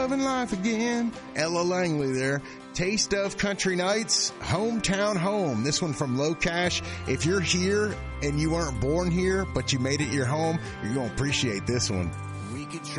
Loving life again. Ella Langley there. Taste of Country Nights, Hometown Home. This one from Low Cash. If you're here and you weren't born here, but you made it your home, you're going to appreciate this one. We could try